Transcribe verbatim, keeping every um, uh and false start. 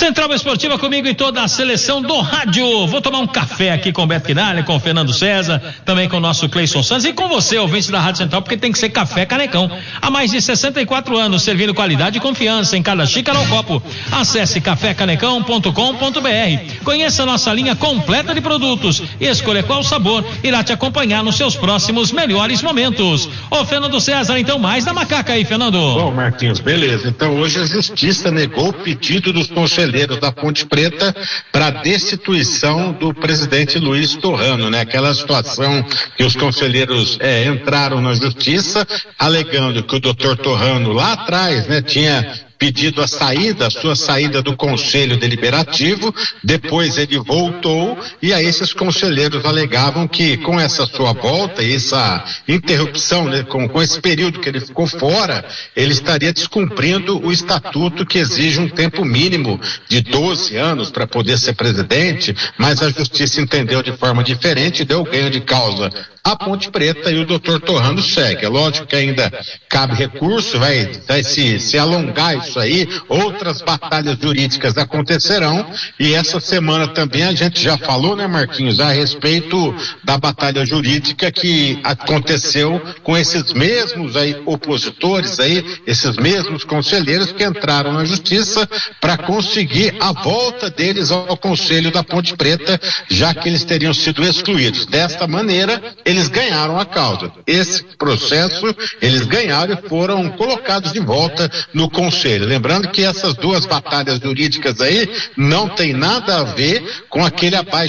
Central Esportiva comigo e toda a seleção do rádio. Vou tomar um café aqui com o Beto Quinalha, com o Fernando César, também com o nosso Cleison Santos e com você, ouvinte da Rádio Central, porque tem que ser café Canecão. Há mais de sessenta e quatro anos, servindo qualidade e confiança em cada xícara ou copo. Acesse café canecão ponto com ponto br. Conheça nossa linha completa de produtos e escolha qual sabor irá te acompanhar nos seus próximos melhores momentos. Ô Fernando César, então mais da macaca aí, Fernando. Bom, Marquinhos, beleza. Então hoje a justiça negou o pedido dos conselheiros da Ponte Preta para destituição do presidente Luiz Torrano, né? Aquela situação que os conselheiros é, entraram na justiça alegando que o doutor Torrano lá atrás, né, tinha pedido a saída, a sua saída do Conselho Deliberativo, depois ele voltou e aí esses conselheiros alegavam que com essa sua volta e essa interrupção, né, com, com esse período que ele ficou fora, ele estaria descumprindo o estatuto que exige um tempo mínimo de doze anos para poder ser presidente, mas a justiça entendeu de forma diferente e deu ganho de causa à Ponte Preta e o doutor Torrano segue. É lógico que ainda cabe recurso, vai, vai se, se alongar isso aí, outras batalhas jurídicas acontecerão e essa semana também a gente já falou, né, Marquinhos, a respeito da batalha jurídica que aconteceu com esses mesmos aí opositores aí, esses mesmos conselheiros que entraram na justiça para conseguir a volta deles ao Conselho da Ponte Preta, já que eles teriam sido excluídos. Desta maneira, eles ganharam a causa. Esse processo, eles ganharam e foram colocados de volta no Conselho. Lembrando que essas duas batalhas jurídicas aí não tem nada a ver com aquele abaixo